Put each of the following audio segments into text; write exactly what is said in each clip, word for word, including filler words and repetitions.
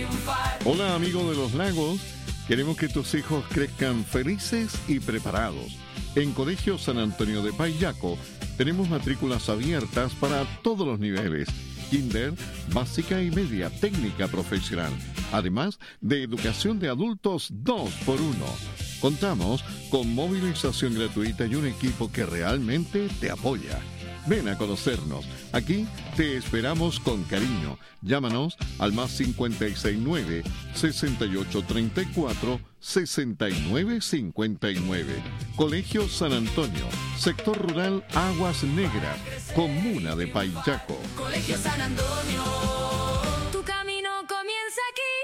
Hola amigos de los lagos, queremos que tus hijos crezcan felices y preparados. En Colegio San Antonio de Paillaco tenemos matrículas abiertas para todos los niveles, kinder, básica y media, técnica profesional, además de educación de adultos dos por uno. Contamos con movilización gratuita y un equipo que realmente te apoya. Ven a conocernos. Aquí te esperamos con cariño. Llámanos al más cincuenta y seis nueve, sesenta y ocho treinta y cuatro, sesenta y nueve cincuenta y nueve. Colegio San Antonio, sector rural Aguas Negras, comuna de Paillaco. Colegio San Antonio, tu camino comienza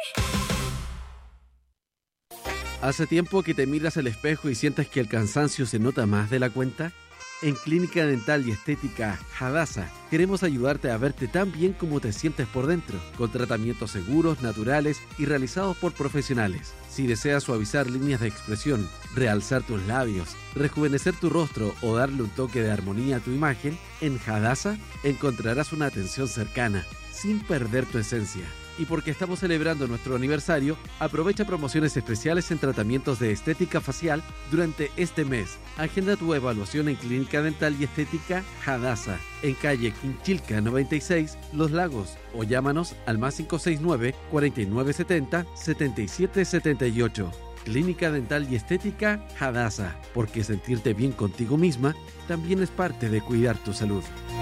aquí. ¿Hace tiempo que te miras al espejo y sientes que el cansancio se nota más de la cuenta? En Clínica Dental y Estética Hadassah queremos ayudarte a verte tan bien como te sientes por dentro, con tratamientos seguros, naturales y realizados por profesionales. Si deseas suavizar líneas de expresión, realzar tus labios, rejuvenecer tu rostro o darle un toque de armonía a tu imagen, en Hadassah encontrarás una atención cercana, sin perder tu esencia. Y porque estamos celebrando nuestro aniversario, aprovecha promociones especiales en tratamientos de estética facial durante este mes. Agenda tu evaluación en Clínica Dental y Estética Hadassah, en calle Quinchilca noventa y seis, Los Lagos, o llámanos al más cinco seis nueve, cuarenta y nueve setenta, setenta y siete setenta y ocho. Clínica Dental y Estética Hadassah, porque sentirte bien contigo misma también es parte de cuidar tu salud.